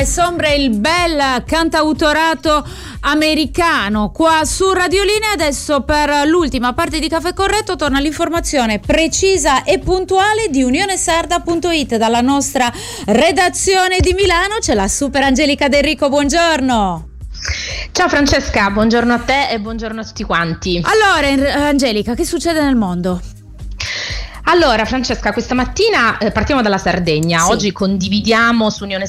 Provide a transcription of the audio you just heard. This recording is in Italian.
Andrés Ombre, il bel cantautorato americano qua su Radiolinea. Adesso per l'ultima parte di Caffè Corretto torna l'informazione precisa e puntuale di unionesarda.it. Dalla nostra redazione di Milano c'è la super Angelica De Rico, buongiorno. Ciao Francesca, buongiorno a te e buongiorno a tutti quanti. Allora Angelica, che succede nel mondo? Allora Francesca, questa mattina partiamo dalla Sardegna. Sì. Oggi condividiamo su Unione